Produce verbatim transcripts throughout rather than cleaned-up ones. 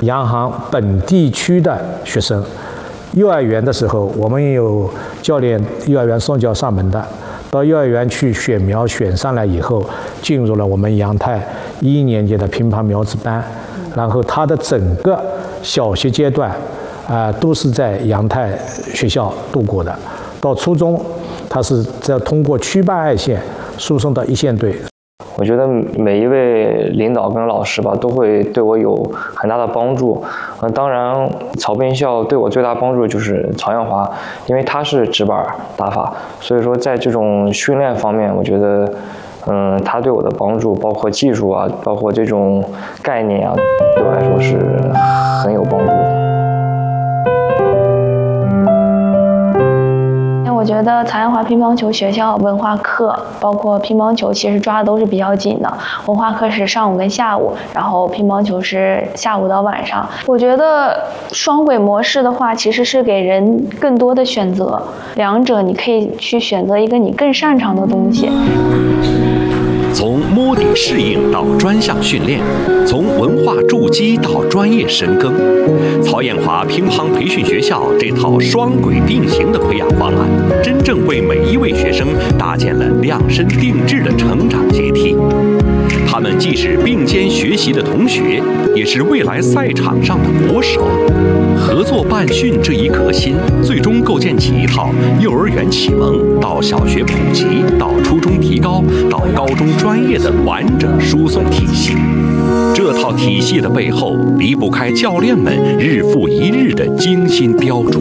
洋行本地区的学生。幼儿园的时候，我们也有教练幼儿园送教上门的，到幼儿园去选苗，选上来以后，进入了我们阳泰一年级的乒乓苗子班，然后他的整个小学阶段，啊、呃，都是在阳泰学校度过的。到初中，他是在通过区办二线输送到一线队。 我觉得每一位领导跟老师吧，都会对我有很大的帮助。嗯，当然，曹斌校对我最大帮助就是曹艳华，因为他是直板打法，所以说在这种训练方面，我觉得，嗯，他对我的帮助，包括技术啊，包括这种概念啊，对我来说是很有帮助的。 我觉得曹艳华乒乓球学校文化课，包括乒乓球，其实抓的都是比较紧的。文化课是上午跟下午，然后乒乓球是下午到晚上。我觉得双轨模式的话，其实是给人更多的选择，两者你可以去选择一个你更擅长的东西。 从摸底适应到专项训练，从文化筑基到专业深耕，曹艳华乒乓培训学校这套双轨并行的培养方案，真正为每一位学生搭建了量身定制的成长阶梯。他们既是并肩学习的同学，也是未来赛场上的国手。合作办训这一颗心，最终构建起一套幼儿园启蒙到小学普及到初中提高到高中专业的完整输送体系。这套体系的背后，离不开教练们日复一日的精心雕琢。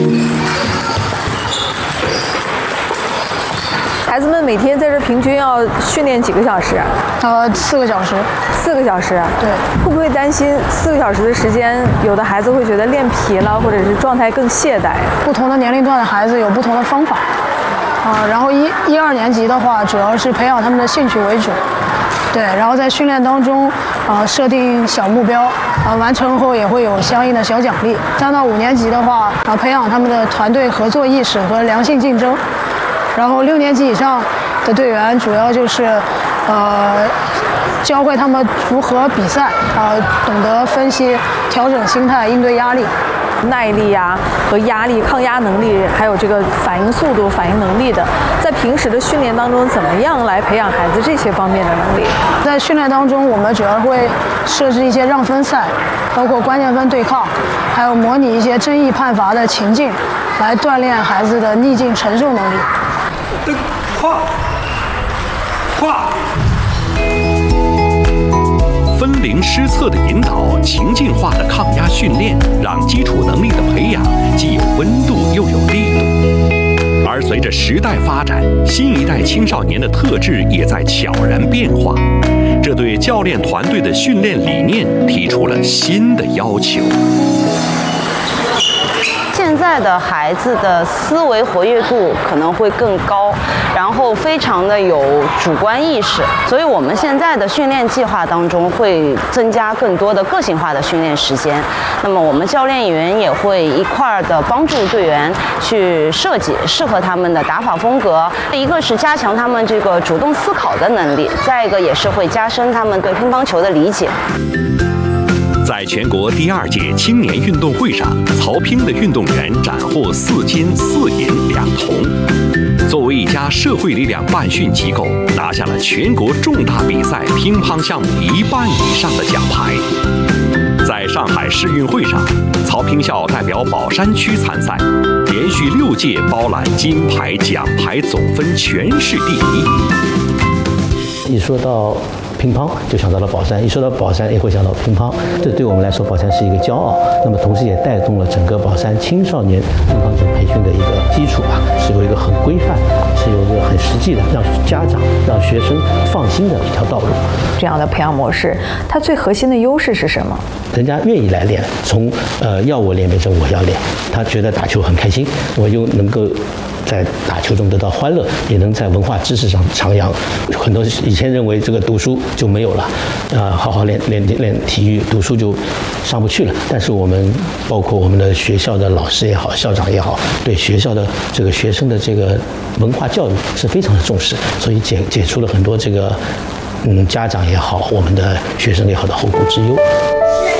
孩子们每天在这平均要训练几个小时？ 呃，四个小时。 四个小时。 对。 会不会担心四个小时的时间，有的孩子会觉得练疲了，或者是状态更懈怠？ 不同的年龄段的孩子有不同的方法。啊、呃，然后一一二年级的话，主要是培养他们的兴趣为主。对，然后在训练当中，啊、呃，设定小目标，啊、呃，完成后也会有相应的小奖励。三到五年级的话，啊、呃，培养他们的团队合作意识和良性竞争。然后六年级以上的队员主要就是，呃，教会他们如何比赛，啊、呃，懂得分析、调整心态、应对压力。 耐力啊和压力、抗压能力，还有这个反应速度、反应能力的，在平时的训练当中，怎么样来培养孩子这些方面的能力？ 在训练当中，我们主要会设置一些让分赛，包括关键分对抗，还有模拟一些争议判罚的情境，来锻炼孩子的逆境承受能力。 蹬跨跨。 分龄施策的引导，情境化的抗压训练，让基础能力的培养既有温度又有力度。而随着时代发展，新一代青少年的特质也在悄然变化，这对教练团队的训练理念提出了新的要求。 现在的孩子的思维活跃度可能会更高，然后非常的有主观意识，所以我们现在的训练计划当中会增加更多的个性化的训练时间。那么我们教练员也会一块儿的帮助队员去设计适合他们的打法风格。一个是加强他们这个主动思考的能力，再一个也是会加深他们对乒乓球的理解。 在全国第二届青年运动会上，曹乒的运动员斩获四金四银两铜。作为一家社会力量办训机构，拿下了全国重大比赛乒乓项目一半以上的奖牌。在上海世运会上，曹乒校代表宝山区参赛，连续六届包揽金牌、奖牌总分全市第一。 一说到乒乓就想到了宝山，一说到宝山也会想到乒乓，这对我们来说宝山是一个骄傲，那么同时也带动了整个宝山青少年乒乓球培训的一个基础啊，是有一个很规范，是有一个很实际的，让家长让学生放心的一条道路。 这样的培养模式，它最核心的优势是什么？ 人家愿意来练，从呃要我练变成我要练，他觉得打球很开心，我又能够在打球中得到欢乐，也能在文化知识上徜徉。很多以前认为这个读书就没有了，啊、呃，好好练练练体育，读书就上不去了。但是我们包括我们的学校的老师也好，校长也好，对学校的这个学生的这个文化教育是非常的重视，所以解解除了很多这个嗯家长也好，我们的学生也好的后顾之忧。